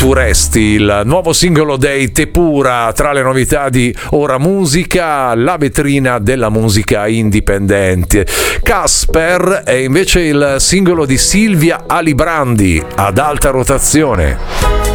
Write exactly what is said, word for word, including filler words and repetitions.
Tu resti, il nuovo singolo dei Tepura, tra le novità di Ora Musica, la vetrina della musica indipendente. Casper è invece il singolo di Silvia Alibrandi, Ad alta rotazione.